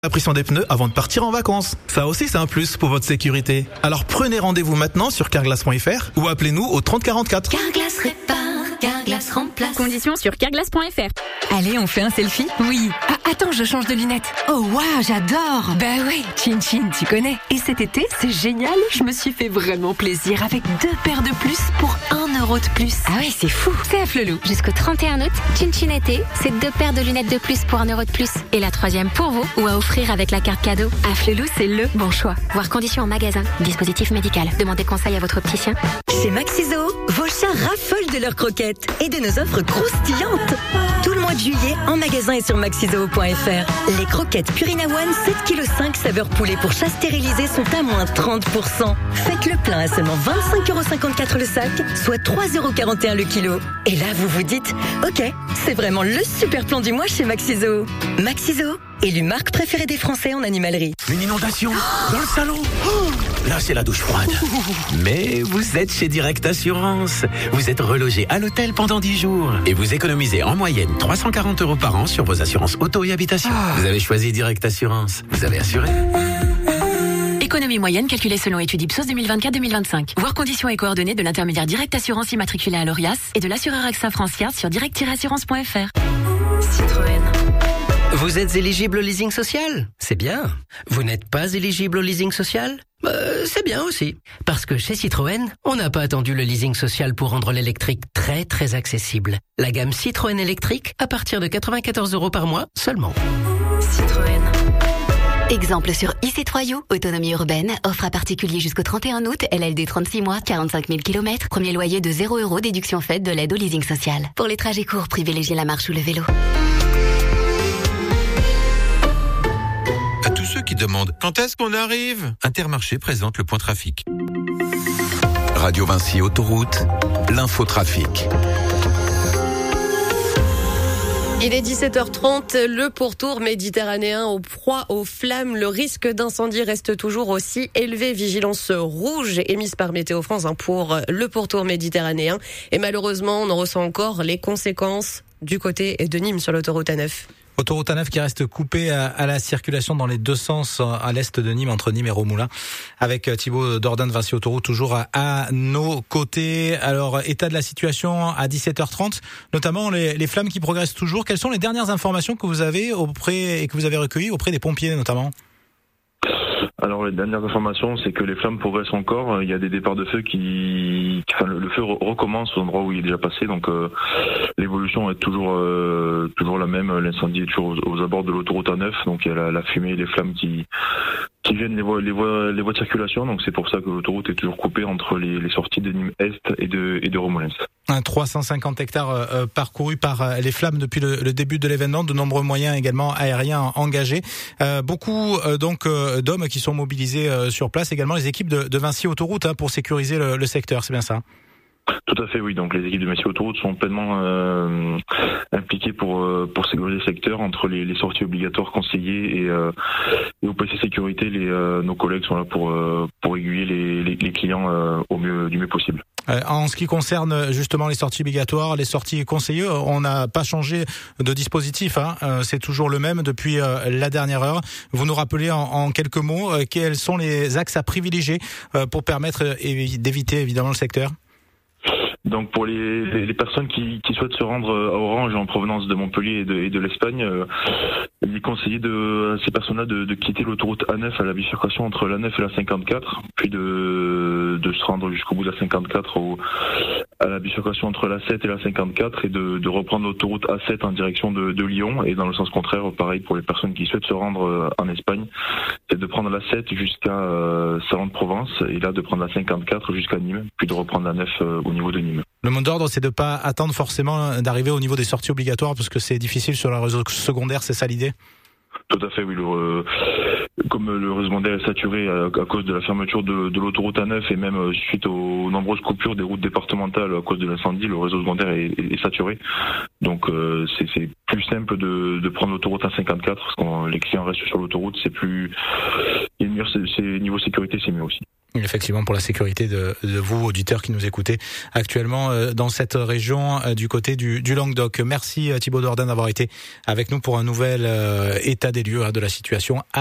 La pression des pneus avant de partir en vacances. Ça aussi, c'est un plus pour votre sécurité. Alors prenez rendez-vous maintenant sur carglass.fr ou appelez-nous au 30 44. Carglass répare, Carglass remplace. Conditions sur carglass.fr. Allez, on fait un selfie? Oui. Ah, attends, je change de lunettes. Oh waouh, j'adore. Bah ouais, Chin Chin, tu connais. Et cet été, c'est génial. Je me suis fait vraiment plaisir avec 2 paires de plus pour 1 euro de plus. Ah ouais, c'est fou. C'est à Flelou. Jusqu'au 31 août, Chin Chin été, c'est 2 paires de lunettes de plus pour 1 euro de plus. Et la 3e pour vous ou à offrir avec la carte cadeau. À Flelou, c'est le bon choix. Voir conditions en magasin. Dispositif médical. Demandez conseil à votre opticien. Chez Maxiso, vos chats raffolent de leurs croquettes et de nos offres croustillantes. Tout le mois de juillet, en magasin et sur maxiso.fr. Les croquettes Purina One 7,5 kg saveur poulet pour chat stérilisé sont à moins 30%. Faites le plein à seulement 25,54 € le sac, soit 3,41 € le kilo. Et là, vous vous dites, ok, c'est vraiment le super plan du mois chez Maxiso. Maxiso, élu marque préférée des Français en animalerie. Une inondation dans le salon. Là, c'est la douche froide. Mais vous êtes chez Direct Assurance. Vous êtes relogé à l'hôtel pendant 10 jours. Et vous économisez en moyenne 340 € par an sur vos assurances auto et habitation. Vous avez choisi Direct Assurance. Vous avez assuré. Économie moyenne calculée selon étude Ipsos 2024-2025. Voir conditions et coordonnées de l'intermédiaire Direct Assurance immatriculé à l'ORIAS et de l'assureur AXA France Fiat sur direct-assurance.fr. Citroën. Vous êtes éligible au leasing social? C'est bien. Vous n'êtes pas éligible au leasing social? C'est bien aussi. Parce que chez Citroën, on n'a pas attendu le leasing social pour rendre l'électrique très très accessible. La gamme Citroën électrique à partir de 94 € par mois seulement. Citroën. Exemple sur IC3U, autonomie urbaine, offre à particulier jusqu'au 31 août, LLD 36 mois, 45 000 km, premier loyer de 0 €, déduction faite de l'aide au leasing social. Pour les trajets courts, privilégiez la marche ou le vélo. À tous ceux qui demandent quand est-ce qu'on arrive, Intermarché présente le point trafic. Radio Vinci Autoroute, l'infotrafic. Il est 17h30, le pourtour méditerranéen au proie aux flammes. Le risque d'incendie reste toujours aussi élevé. Vigilance rouge émise par Météo France pour le pourtour méditerranéen. Et malheureusement, on en ressent encore les conséquences du côté de Nîmes sur l'autoroute A9. Autoroute A9 qui reste coupée à la circulation dans les deux sens à l'est de Nîmes, entre Nîmes et Romoulin, avec Thibaut Dordain de Vinci Autoroute toujours à nos côtés. Alors, état de la situation à 17h30, notamment les flammes qui progressent toujours. Quelles sont les dernières informations que vous avez recueillies auprès des pompiers notamment ? Alors les dernières informations, c'est que les flammes progressent encore. Il y a des départs de feu le feu recommence aux endroits où il est déjà passé. Donc l'évolution est toujours la même. L'incendie est toujours aux abords de l'autoroute A9. Donc il y a la fumée et les flammes qui viennent les voies de circulation. Donc c'est pour ça que l'autoroute est toujours coupée entre les sorties de Nîmes Est et de Remoulins. 350 hectares parcourus par les flammes depuis le début de l'événement, de nombreux moyens également aériens engagés, beaucoup donc d'hommes qui sont mobilisés sur place, également les équipes de Vinci Autoroute pour sécuriser le secteur, c'est bien ça? Tout à fait, oui. Donc les équipes de Vinci Autoroute sont pleinement impliquées pour sécuriser le secteur entre les sorties obligatoires conseillées et au PC sécurité. Nos collègues sont là pour aiguiller les clients du mieux possible. En ce qui concerne justement les sorties obligatoires, les sorties conseillées, on n'a pas changé de dispositif, c'est toujours le même depuis la dernière heure. Vous nous rappelez en quelques mots quels sont les axes à privilégier pour permettre d'éviter évidemment le secteur? Donc pour les personnes qui souhaitent se rendre à Orange en provenance de Montpellier et de l'Espagne, il est conseillé à ces personnes-là de quitter l'autoroute A9 à la bifurcation entre la 9 et la 54, puis de se rendre jusqu'au bout de la 54 à la bifurcation entre la 7 et la 54 et de reprendre l'autoroute A7 en direction de Lyon, et dans le sens contraire, pareil pour les personnes qui souhaitent se rendre en Espagne, c'est de prendre la 7 jusqu'à Salon-de-Provence et là de prendre la 54 jusqu'à Nîmes, puis de reprendre la 9 au niveau de Nîmes. Le mot d'ordre, c'est de ne pas attendre forcément d'arriver au niveau des sorties obligatoires parce que c'est difficile sur le réseau secondaire, c'est ça l'idée? Tout à fait, oui. Comme le réseau secondaire est saturé à cause de la fermeture de l'autoroute A9 et même suite aux nombreuses coupures des routes départementales à cause de l'incendie, le réseau secondaire est saturé. Donc c'est plus simple de prendre l'autoroute A54 parce que les clients restent sur l'autoroute, c'est plus... Niveau sécurité, c'est mieux aussi. Effectivement, pour la sécurité de vous, auditeurs qui nous écoutez actuellement dans cette région du côté du Languedoc. Merci Thibaut Dordain d'avoir été avec nous pour un nouvel état des lieux de la situation